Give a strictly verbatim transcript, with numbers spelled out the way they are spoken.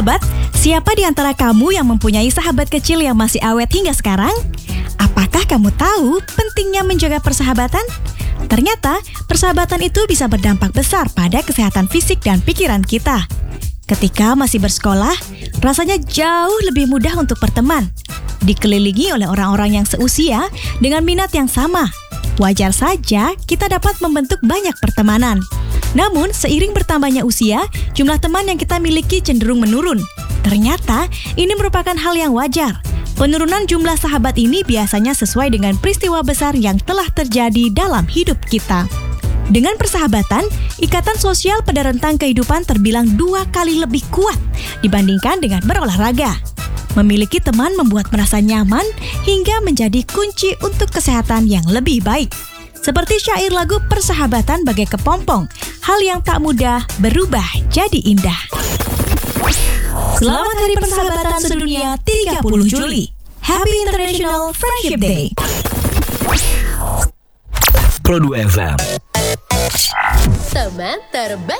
Sahabat, siapa di antara kamu yang mempunyai sahabat kecil yang masih awet hingga sekarang? Apakah kamu tahu pentingnya menjaga persahabatan? Ternyata, persahabatan itu bisa berdampak besar pada kesehatan fisik dan pikiran kita. Ketika masih bersekolah, rasanya jauh lebih mudah untuk berteman. Dikelilingi oleh orang-orang yang seusia dengan minat yang sama. Wajar saja kita dapat membentuk banyak pertemanan. Namun, seiring bertambahnya usia, jumlah teman yang kita miliki cenderung menurun. Ternyata, ini merupakan hal yang wajar. Penurunan jumlah sahabat ini biasanya sesuai dengan peristiwa besar yang telah terjadi dalam hidup kita. Dengan persahabatan, ikatan sosial pada rentang kehidupan terbilang dua kali lebih kuat dibandingkan dengan berolahraga. Memiliki teman membuat merasa nyaman hingga menjadi kunci untuk kesehatan yang lebih baik. Seperti syair lagu Persahabatan Bagai Kepompong, hal yang tak mudah berubah jadi indah. Selamat Hari Persahabatan Sedunia tiga puluh Juli. Happy International Friendship Day. Pro dua F M. Teman terbaik.